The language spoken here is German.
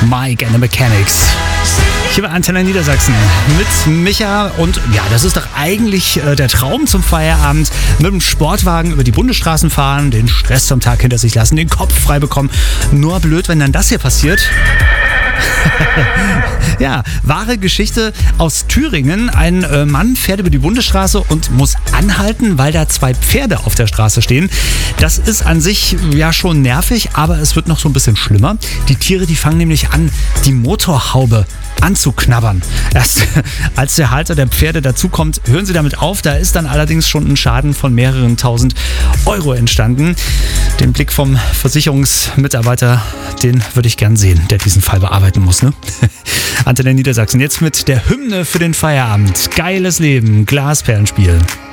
Mike and the Mechanics. Hier bei Antenne Niedersachsen mit Micha und ja, das ist doch eigentlich der Traum zum Feierabend. Mit dem Sportwagen über die Bundesstraßen fahren, den Stress vom Tag hinter sich lassen, den Kopf frei bekommen. Nur blöd, wenn dann das hier passiert. Ja, wahre Geschichte aus Thüringen. Ein Mann fährt über die Bundesstraße und muss anhalten, weil da 2 Pferde auf der Straße stehen. Das ist an sich ja schon nervig, aber es wird noch so ein bisschen schlimmer. Die Tiere, die fangen nämlich an, die Motorhaube anzuknabbern. Erst als der Halter der Pferde dazukommt, hören sie damit auf. Da ist dann allerdings schon ein Schaden von mehreren tausend Euro entstanden. Den Blick vom Versicherungsmitarbeiter, den würde ich gern sehen, der diesen Fall bearbeiten muss, ne? Antenne Niedersachsen jetzt mit der Hymne für den Feierabend. Geiles Leben, Glasperlenspiel.